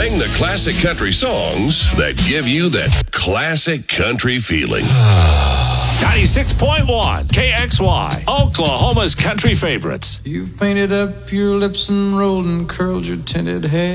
Playing the classic country songs that give you that classic country feeling. 96.1 KXY, Oklahoma's country favorites. You've painted up your lips and rolled and curled your tinted hair.